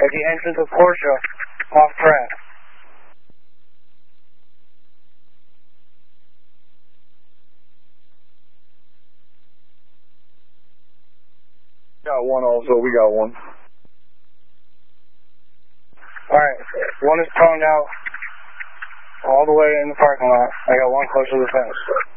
at the entrance of Porsche off track. Got one also, we got one. Alright, one is prone out all the way in the parking lot. I got one close to the fence.